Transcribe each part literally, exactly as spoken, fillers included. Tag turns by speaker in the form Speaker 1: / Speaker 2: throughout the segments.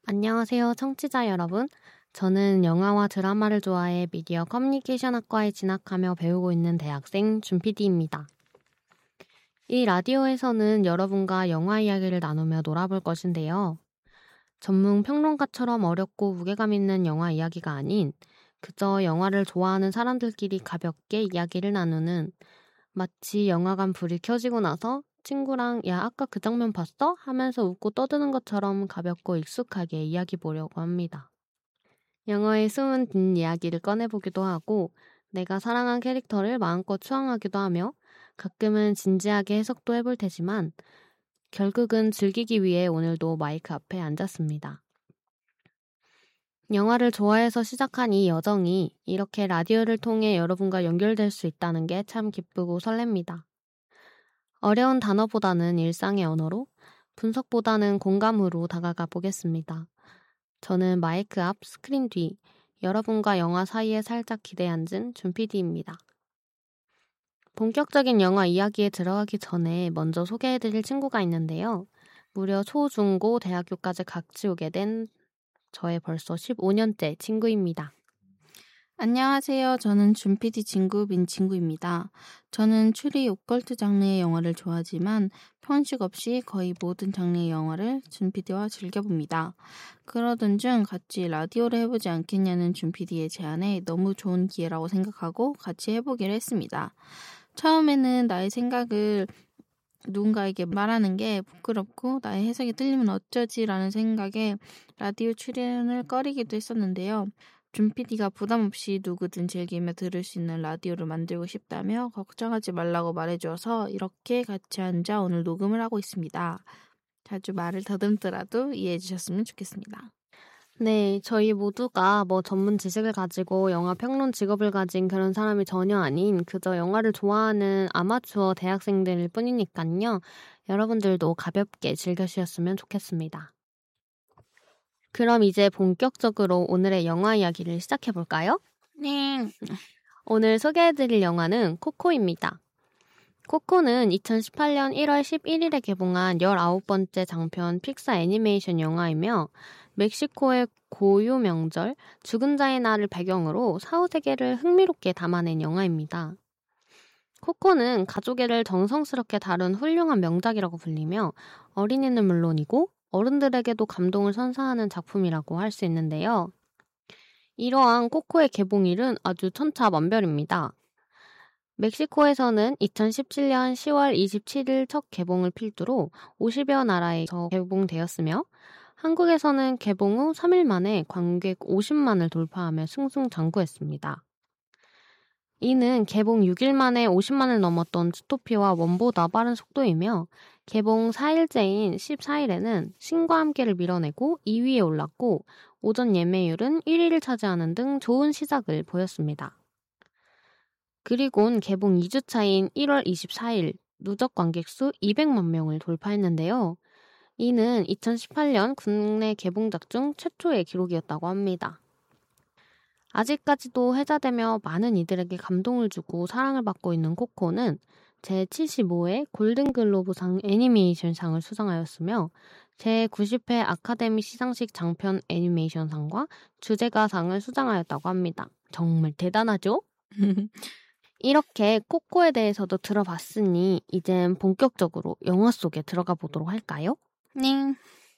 Speaker 1: 안녕하세요, 청취자 여러분. 저는 영화와 드라마를 좋아해 미디어 커뮤니케이션학과에 진학하며 배우고 있는 대학생 준피디입니다. 이 라디오에서는 여러분과 영화 이야기를 나누며 놀아볼 것인데요. 전문 평론가처럼 어렵고 무게감 있는 영화 이야기가 아닌 그저 영화를 좋아하는 사람들끼리 가볍게 이야기를 나누는, 마치 영화관 불이 켜지고 나서 친구랑 야 아까 그 장면 봤어? 하면서 웃고 떠드는 것처럼 가볍고 익숙하게 이야기 보려고 합니다. 영화의 숨은 뒷이야기를 꺼내보기도 하고 내가 사랑한 캐릭터를 마음껏 추앙하기도 하며 가끔은 진지하게 해석도 해볼 테지만 결국은 즐기기 위해 오늘도 마이크 앞에 앉았습니다. 영화를 좋아해서 시작한 이 여정이 이렇게 라디오를 통해 여러분과 연결될 수 있다는 게 참 기쁘고 설렙니다. 어려운 단어보다는 일상의 언어로, 분석보다는 공감으로 다가가 보겠습니다. 저는 마이크 앞, 스크린 뒤, 여러분과 영화 사이에 살짝 기대 앉은 준피디입니다. 본격적인 영화 이야기에 들어가기 전에 먼저 소개해드릴 친구가 있는데요. 무려 초, 중, 고, 대학교까지 같이 오게 된 저의 벌써 십오 년째 친구입니다.
Speaker 2: 안녕하세요. 저는 준피디 친구 민친구입니다. 저는 추리 오컬트 장르의 영화를 좋아하지만 편식 없이 거의 모든 장르의 영화를 준피디와 즐겨봅니다. 그러던 중 같이 라디오를 해보지 않겠냐는 준피디의 제안에 너무 좋은 기회라고 생각하고 같이 해보기로 했습니다. 처음에는 나의 생각을 누군가에게 말하는 게 부끄럽고 나의 해석이 틀리면 어쩌지라는 생각에 라디오 출연을 꺼리기도 했었는데요. 준피디가 부담 없이 누구든 즐기며 들을 수 있는 라디오를 만들고 싶다며 걱정하지 말라고 말해줘서 이렇게 같이 앉아 오늘 녹음을 하고 있습니다. 자주 말을 더듬더라도 이해해 주셨으면 좋겠습니다.
Speaker 1: 네, 저희 모두가 뭐 전문 지식을 가지고 영화 평론 직업을 가진 그런 사람이 전혀 아닌 그저 영화를 좋아하는 아마추어 대학생들일 뿐이니까요. 여러분들도 가볍게 즐겨주셨으면 좋겠습니다. 그럼 이제 본격적으로 오늘의 영화 이야기를 시작해볼까요?
Speaker 2: 네.
Speaker 1: 오늘 소개해드릴 영화는 코코입니다. 코코는 이천십팔 년 일월 십일일에 개봉한 열아홉 번째 장편 픽사 애니메이션 영화이며 멕시코의 고유 명절 죽은 자의 날을 배경으로 사후세계를 흥미롭게 담아낸 영화입니다. 코코는 가족애를 정성스럽게 다룬 훌륭한 명작이라고 불리며 어린이는 물론이고 어른들에게도 감동을 선사하는 작품이라고 할 수 있는데요. 이러한 코코의 개봉일은 아주 천차만별입니다. 멕시코에서는 이천십칠 년 시월 이십칠일 첫 개봉을 필두로 오십여 나라에서 개봉되었으며 한국에서는 개봉 후 삼 일 만에 관객 오십만을 돌파하며 승승장구했습니다. 이는 개봉 육 일 만에 오십만을 넘었던 주토피아와 원보다 빠른 속도이며 개봉 사 일째인 십사일에는 신과 함께를 밀어내고 이 위에 올랐고 오전 예매율은 일 위를 차지하는 등 좋은 시작을 보였습니다. 그리곤 개봉 이 주 차인 일월 이십사일 누적 관객수 이백만 명을 돌파했는데요. 이는 이천십팔 년 국내 개봉작 중 최초의 기록이었다고 합니다. 아직까지도 회자되며 많은 이들에게 감동을 주고 사랑을 받고 있는 코코는 제칠십오 회 골든글로브상 애니메이션상을 수상하였으며 제구십 회 아카데미 시상식 장편 애니메이션상과 주제가상을 수상하였다고 합니다. 정말 대단하죠? 이렇게 코코에 대해서도 들어봤으니 이젠 본격적으로 영화 속에 들어가 보도록 할까요?
Speaker 2: 네.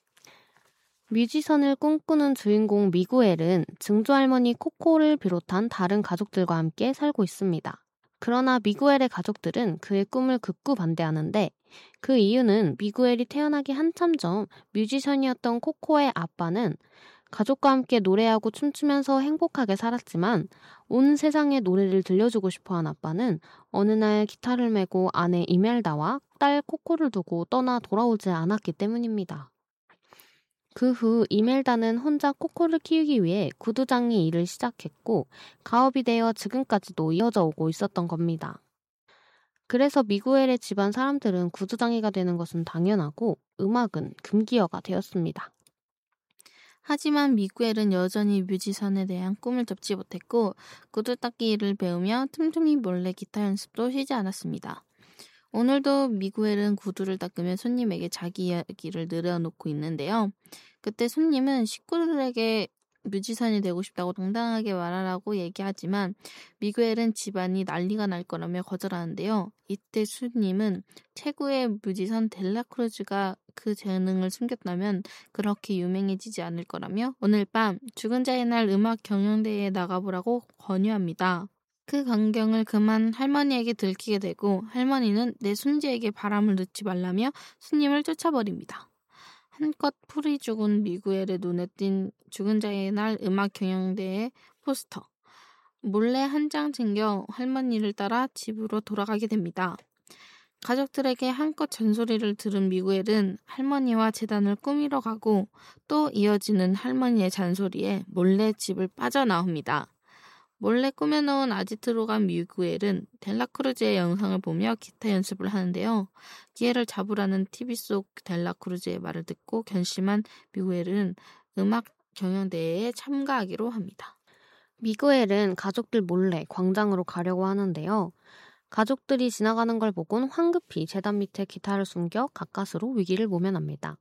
Speaker 1: 뮤지션을 꿈꾸는 주인공 미구엘은 증조할머니 코코를 비롯한 다른 가족들과 함께 살고 있습니다. 그러나 미구엘의 가족들은 그의 꿈을 극구 반대하는데 그 이유는 미구엘이 태어나기 한참 전 뮤지션이었던 코코의 아빠는 가족과 함께 노래하고 춤추면서 행복하게 살았지만 온 세상에 노래를 들려주고 싶어한 아빠는 어느 날 기타를 메고 아내 이멜다와 딸 코코를 두고 떠나 돌아오지 않았기 때문입니다. 그 후 이멜다는 혼자 코코를 키우기 위해 구두장이 일을 시작했고 가업이 되어 지금까지도 이어져 오고 있었던 겁니다. 그래서 미구엘의 집안 사람들은 구두장이가 되는 것은 당연하고 음악은 금기어가 되었습니다.
Speaker 2: 하지만 미구엘은 여전히 뮤지션에 대한 꿈을 접지 못했고 구두 닦기 일을 배우며 틈틈이 몰래 기타 연습도 쉬지 않았습니다. 오늘도 미구엘은 구두를 닦으며 손님에게 자기 이야기를 늘어놓고 있는데요. 그때 손님은 식구들에게 뮤지션이 되고 싶다고 당당하게 말하라고 얘기하지만 미구엘은 집안이 난리가 날 거라며 거절하는데요. 이때 손님은 최고의 뮤지션 델라크루즈가 그 재능을 숨겼다면 그렇게 유명해지지 않을 거라며 오늘 밤 죽은 자의 날 음악 경연대회에 나가보라고 권유합니다. 그 광경을 그만 할머니에게 들키게 되고 할머니는 내 손지에게 바람을 넣지 말라며 손님을 쫓아버립니다. 한껏 풀이 죽은 미구엘의 눈에 띈 죽은 자의 날 음악 경연대회 포스터. 몰래 한 장 챙겨 할머니를 따라 집으로 돌아가게 됩니다. 가족들에게 한껏 잔소리를 들은 미구엘은 할머니와 재단을 꾸미러 가고 또 이어지는 할머니의 잔소리에 몰래 집을 빠져나옵니다. 몰래 꾸며놓은 아지트로 간 미구엘은 델라크루즈의 영상을 보며 기타 연습을 하는데요. 기회를 잡으라는 티비 속 델라크루즈의 말을 듣고 결심한 미구엘은 음악 경연대회에 참가하기로 합니다.
Speaker 1: 미구엘은 가족들 몰래 광장으로 가려고 하는데요. 가족들이 지나가는 걸 보곤 황급히 재단 밑에 기타를 숨겨 가까스로 위기를 모면합니다.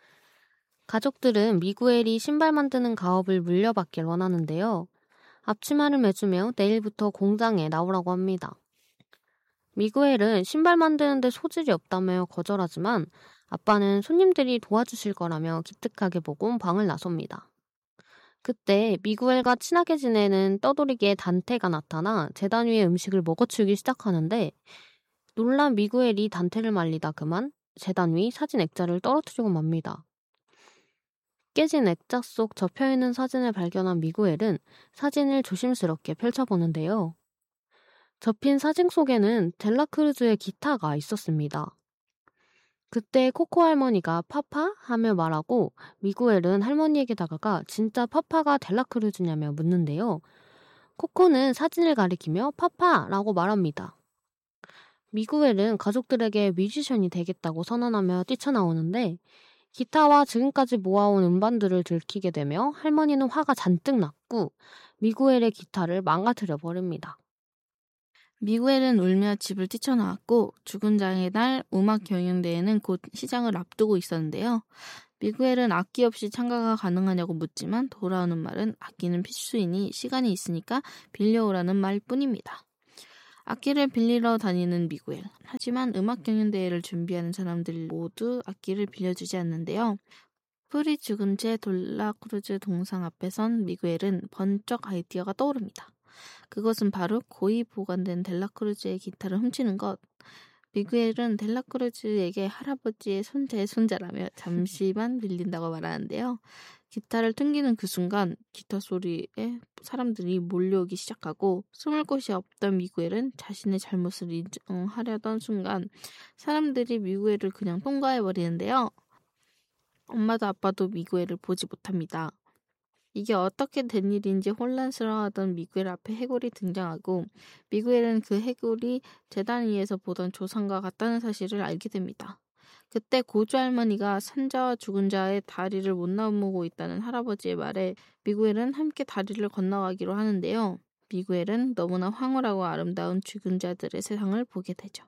Speaker 1: 가족들은 미구엘이 신발 만드는 가업을 물려받길 원하는데요. 앞치마를 매주며 내일부터 공장에 나오라고 합니다. 미구엘은 신발 만드는데 소질이 없다며 거절하지만 아빠는 손님들이 도와주실 거라며 기특하게 보고 방을 나섭니다. 그때 미구엘과 친하게 지내는 떠돌이개의 단테가 나타나 재단 위에 음식을 먹어치우기 시작하는데 놀란 미구엘이 단테를 말리다 그만 재단 위 사진 액자를 떨어뜨리고 맙니다. 깨진 액자 속 접혀있는 사진을 발견한 미구엘은 사진을 조심스럽게 펼쳐보는데요. 접힌 사진 속에는 델라크루즈의 기타가 있었습니다. 그때 코코 할머니가 파파? 하며 말하고 미구엘은 할머니에게 다가가 진짜 파파가 델라크루즈냐며 묻는데요. 코코는 사진을 가리키며 파파라고 말합니다. 미구엘은 가족들에게 뮤지션이 되겠다고 선언하며 뛰쳐나오는데 기타와 지금까지 모아온 음반들을 들키게 되며 할머니는 화가 잔뜩 났고 미구엘의 기타를 망가뜨려 버립니다.
Speaker 2: 미구엘은 울며 집을 뛰쳐나왔고 죽은 자의 날 음악 경연대회는 곧 시작을 앞두고 있었는데요. 미구엘은 악기 없이 참가가 가능하냐고 묻지만 돌아오는 말은 악기는 필수이니 시간이 있으니까 빌려오라는 말뿐입니다. 악기를 빌리러 다니는 미구엘. 하지만 음악 경연대회를 준비하는 사람들 모두 악기를 빌려주지 않는데요. 풀이 죽은 채 델라크루즈 동상 앞에 선 미구엘은 번쩍 아이디어가 떠오릅니다. 그것은 바로 고이 보관된 델라크루즈의 기타를 훔치는 것. 미구엘은 델라크루즈에게 할아버지의 손자의 손자라며 잠시만 빌린다고 말하는데요. 기타를 튕기는 그 순간 기타 소리에 사람들이 몰려오기 시작하고 숨을 곳이 없던 미구엘은 자신의 잘못을 인정하려던 순간 사람들이 미구엘을 그냥 통과해버리는데요. 엄마도 아빠도 미구엘을 보지 못합니다. 이게 어떻게 된 일인지 혼란스러워하던 미구엘 앞에 해골이 등장하고 미구엘은 그 해골이 재단 위에서 보던 조상과 같다는 사실을 알게 됩니다. 그때 고조 할머니가 산자와 죽은 자의 다리를 못 넘어오고 있다는 할아버지의 말에 미구엘은 함께 다리를 건너가기로 하는데요. 미구엘은 너무나 황홀하고 아름다운 죽은 자들의 세상을 보게 되죠.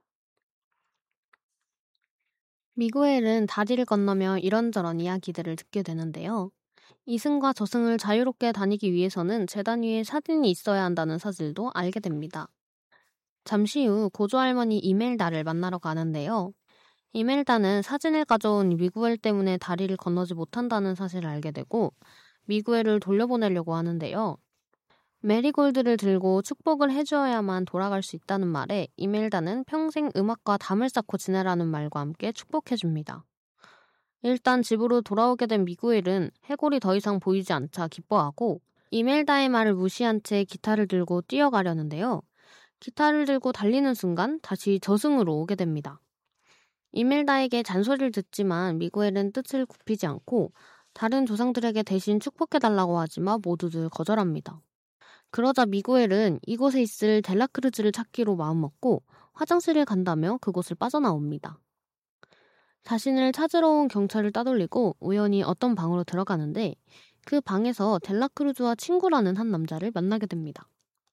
Speaker 1: 미구엘은 다리를 건너며 이런저런 이야기들을 듣게 되는데요. 이승과 저승을 자유롭게 다니기 위해서는 재단 위에 사진이 있어야 한다는 사실도 알게 됩니다. 잠시 후 고조 할머니 이멜다를 만나러 가는데요. 이멜다는 사진을 가져온 미구엘 때문에 다리를 건너지 못한다는 사실을 알게 되고 미구엘을 돌려보내려고 하는데요. 메리골드를 들고 축복을 해주어야만 돌아갈 수 있다는 말에 이멜다는 평생 음악과 담을 쌓고 지내라는 말과 함께 축복해줍니다. 일단 집으로 돌아오게 된 미구엘은 해골이 더 이상 보이지 않자 기뻐하고 이멜다의 말을 무시한 채 기타를 들고 뛰어가려는데요. 기타를 들고 달리는 순간 다시 저승으로 오게 됩니다. 이멜다에게 잔소리를 듣지만 미구엘은 뜻을 굽히지 않고 다른 조상들에게 대신 축복해달라고 하지만 모두들 거절합니다. 그러자 미구엘은 이곳에 있을 델라크루즈를 찾기로 마음먹고 화장실을 간다며 그곳을 빠져나옵니다. 자신을 찾으러 온 경찰을 따돌리고 우연히 어떤 방으로 들어가는데 그 방에서 델라크루즈와 친구라는 한 남자를 만나게 됩니다.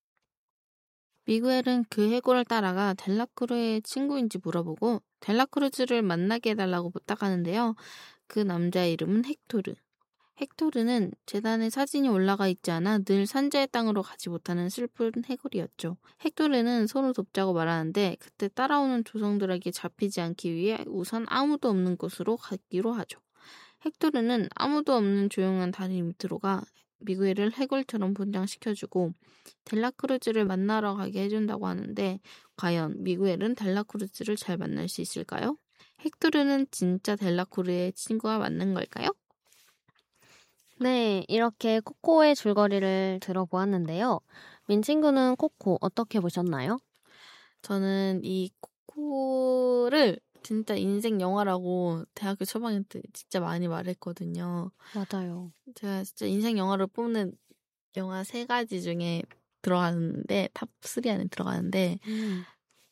Speaker 2: 미구엘은 그 해골을 따라가 델라크루즈의 친구인지 물어보고 델라크루즈를 만나게 해달라고 부탁하는데요. 그 남자의 이름은 헥토르. 헥토르는 재단에 사진이 올라가 있지 않아 늘 산자의 땅으로 가지 못하는 슬픈 해골이었죠. 헥토르는 서로 돕자고 말하는데 그때 따라오는 조성들에게 잡히지 않기 위해 우선 아무도 없는 곳으로 가기로 하죠. 헥토르는 아무도 없는 조용한 다리 밑으로 가 미구엘을 해골처럼 분장시켜주고 델라크루즈를 만나러 가게 해준다고 하는데 과연 미구엘은 델라크루즈를 잘 만날 수 있을까요? 헥토르는 진짜 델라크루즈의 친구가 맞는 걸까요?
Speaker 1: 네, 이렇게 코코의 줄거리를 들어보았는데요. 민친구는 코코 어떻게 보셨나요?
Speaker 2: 저는 이 코코를 진짜 인생 영화라고 대학교 초반에 때 진짜 많이 말했거든요.
Speaker 1: 맞아요.
Speaker 2: 제가 진짜 인생 영화를 뽑는 영화 세 가지 중에 들어가는데 탑 쓰리 안에 들어가는데
Speaker 1: 음.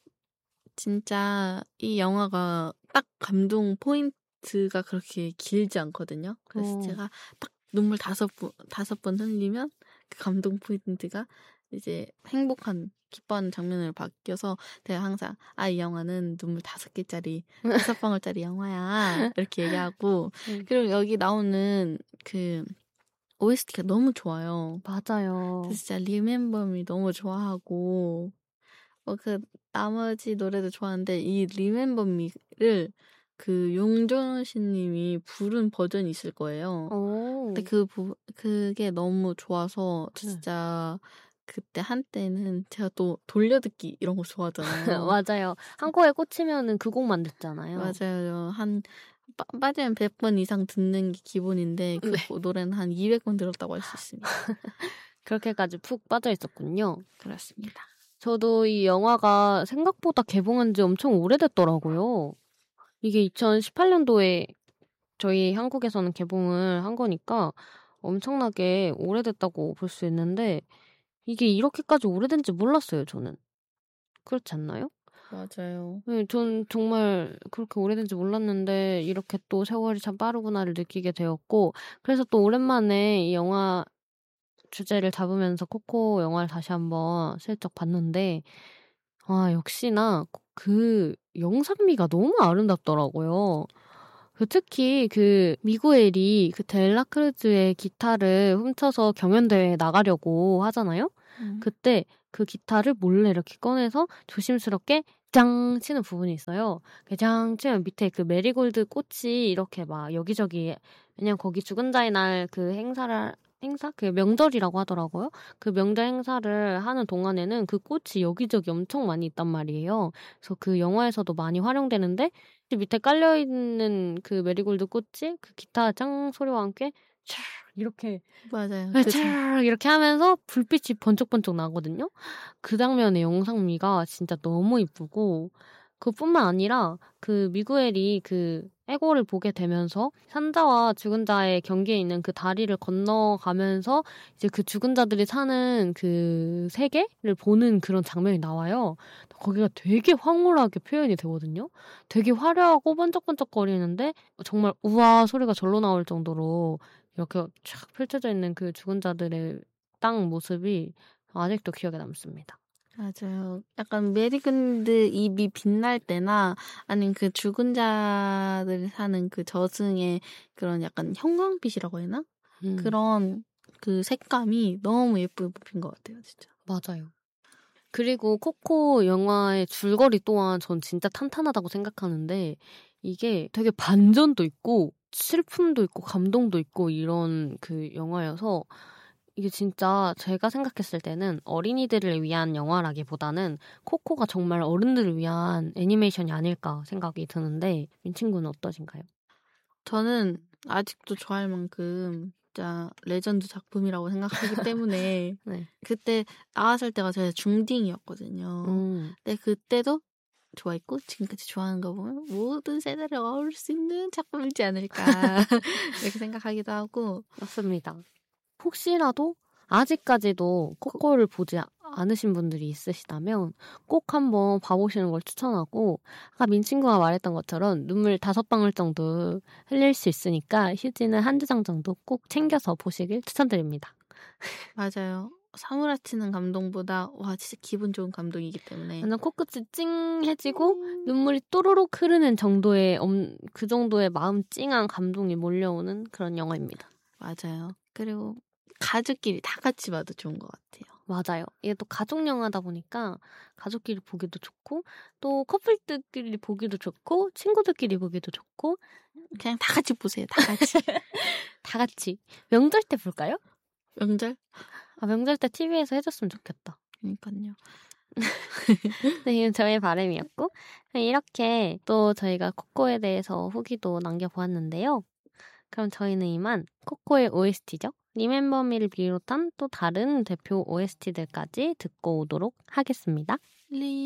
Speaker 2: 진짜 이 영화가 딱 감동 포인트가 그렇게 길지 않거든요. 그래서
Speaker 1: 어.
Speaker 2: 제가 딱 눈물 다섯 번 다섯 번 흘리면 그 감동 포인트가 이제 행복한 기뻐하는 장면으로 바뀌어서 제가 항상 아, 이 영화는 눈물 다섯 개짜리 다섯 방울짜리 영화야 이렇게 얘기하고
Speaker 1: 음.
Speaker 2: 그리고 여기 나오는 그 오에스티가 너무 좋아요.
Speaker 1: 맞아요.
Speaker 2: 그래서 진짜 리멤버미 너무 좋아하고 뭐 그 나머지 노래도 좋아하는데 이 리멤버미를 그 용조신님이 부른 버전이 있을 거예요.
Speaker 1: 오.
Speaker 2: 근데 그 부, 그게 너무 좋아서
Speaker 1: 네.
Speaker 2: 진짜 그때 한때는 제가 또 돌려듣기 이런 거 좋아하잖아요.
Speaker 1: 맞아요. 한 곡에 꽂히면은 그 곡만 듣잖아요.
Speaker 2: 맞아요. 한 빠, 빠지면 백 번 이상 듣는 게 기본인데 그
Speaker 1: 네.
Speaker 2: 노래는 한 이백 번 들었다고 할 수 있습니다.
Speaker 1: 그렇게까지 푹 빠져 있었군요.
Speaker 2: 그렇습니다.
Speaker 1: 저도 이 영화가 생각보다 개봉한 지 엄청 오래됐더라고요. 이게 이천십팔 년도에 저희 한국에서는 개봉을 한 거니까 엄청나게 오래됐다고 볼 수 있는데 이게 이렇게까지 오래된지 몰랐어요, 저는. 그렇지 않나요?
Speaker 2: 맞아요.
Speaker 1: 네, 전 정말 그렇게 오래된지 몰랐는데 이렇게 또 세월이 참 빠르구나를 느끼게 되었고 그래서 또 오랜만에 이 영화 주제를 잡으면서 코코 영화를 다시 한번 슬쩍 봤는데 아, 역시나 그 영상미가 너무 아름답더라고요. 그 특히 그 미구엘이 그 델라크루즈의 기타를 훔쳐서 경연대회에 나가려고 하잖아요.
Speaker 2: 음.
Speaker 1: 그때 그 기타를 몰래 이렇게 꺼내서 조심스럽게 짱 치는 부분이 있어요. 그 짱 치면 밑에 그 메리골드 꽃이 이렇게 막 여기저기 왜냐면 거기 죽은 자의 날 그 행사를 행사? 그 명절이라고 하더라고요. 그 명절 행사를 하는 동안에는 그 꽃이 여기저기 엄청 많이 있단 말이에요. 그래서 그 영화에서도 많이 활용되는데 밑에 깔려있는 그 메리골드 꽃이 그 기타 짱 소리와 함께 촤 이렇게
Speaker 2: 맞아요.
Speaker 1: 촤 이렇게 하면서 불빛이 번쩍번쩍 나거든요. 그 장면의 영상미가 진짜 너무 이쁘고 그뿐만 아니라 그 미구엘이 그 해골을 보게 되면서 산자와 죽은 자의 경계에 있는 그 다리를 건너가면서 이제 그 죽은 자들이 사는 그 세계를 보는 그런 장면이 나와요. 거기가 되게 황홀하게 표현이 되거든요. 되게 화려하고 번쩍번쩍거리는데 정말 우와 소리가 절로 나올 정도로 이렇게 쫙 펼쳐져 있는 그 죽은 자들의 땅 모습이 아직도 기억에 남습니다.
Speaker 2: 맞아요. 약간 메리글드 입이 빛날 때나 아니면 그 죽은 자들 사는 그 저승의 그런 약간 형광빛이라고 해야 하나?
Speaker 1: 음.
Speaker 2: 그런 그 색감이 너무 예쁘게 뽑힌 것 같아요, 진짜.
Speaker 1: 맞아요. 그리고 코코 영화의 줄거리 또한 전 진짜 탄탄하다고 생각하는데 이게 되게 반전도 있고 슬픔도 있고 감동도 있고 이런 그 영화여서 이게 진짜 제가 생각했을 때는 어린이들을 위한 영화라기보다는 코코가 정말 어른들을 위한 애니메이션이 아닐까 생각이 드는데 민친구는 어떠신가요?
Speaker 2: 저는 아직도 좋아할 만큼 진짜 레전드 작품이라고 생각하기 때문에
Speaker 1: 네.
Speaker 2: 그때 나왔을 때가 제가 중딩이었거든요.
Speaker 1: 음.
Speaker 2: 근데 그때도 좋아했고 지금까지 좋아하는 거 보면 모든 세대를 어울릴 수 있는 작품이지 않을까 이렇게 생각하기도 하고
Speaker 1: 맞습니다. 혹시라도 아직까지도 코코를 보지 않으신 분들이 있으시다면 꼭 한번 봐보시는 걸 추천하고 아까 민친구가 말했던 것처럼 눈물 다섯 방울 정도 흘릴 수 있으니까 휴지는 한두 장 정도 꼭 챙겨서 보시길 추천드립니다.
Speaker 2: 맞아요. 사무라치는 감동보다 와 진짜 기분 좋은 감동이기 때문에
Speaker 1: 완전 코끝이 찡해지고 음... 눈물이 또로록 흐르는 정도의 음, 그 정도의 마음 찡한 감동이 몰려오는 그런 영화입니다.
Speaker 2: 맞아요. 그리고 가족끼리 다 같이 봐도 좋은 것 같아요.
Speaker 1: 맞아요. 이게 또 가족 영화다 보니까 가족끼리 보기도 좋고 또 커플들끼리 보기도 좋고 친구들끼리 보기도 좋고
Speaker 2: 그냥 다 같이 보세요. 다 같이.
Speaker 1: 다 같이. 명절 때 볼까요?
Speaker 2: 명절?
Speaker 1: 아, 명절 때 티비에서 해줬으면 좋겠다.
Speaker 2: 그러니까요.
Speaker 1: 네, 이건 저의 바람이었고 이렇게 또 저희가 코코에 대해서 후기도 남겨보았는데요. 그럼 저희는 이만 코코의 오에스티죠. 리멤버 미를 비롯한 또 다른 대표 오에스티들까지 듣고 오도록 하겠습니다.
Speaker 2: 리